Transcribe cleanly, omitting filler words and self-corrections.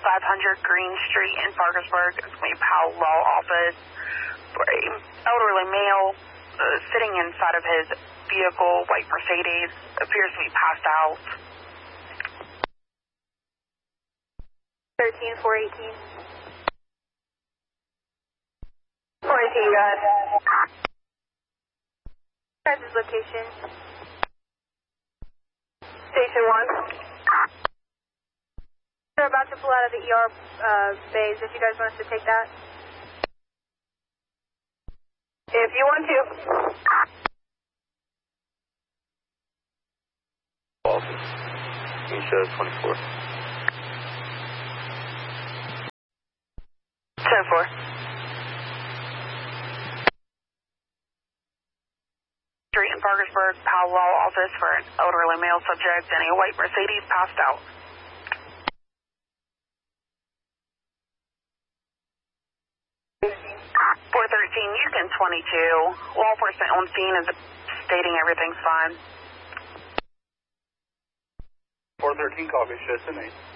500 Green Street in Parkersburg. It's going to be Powell Law Office for a elderly male sitting inside of his vehicle, white Mercedes, appears to be passed out. 13-418. 418, go ahead. Guys' location. Station 1. They're about to pull out of the ER bays, if you guys want us to take that. If you want to. Office. Can you show us 24? 10-4. Street in Parkersburg, Powell Law Office for an elderly male subject in a white Mercedes passed out. 413, you can 22. Law enforcement on scene is stating everything's fine. 413, copy, show us the name.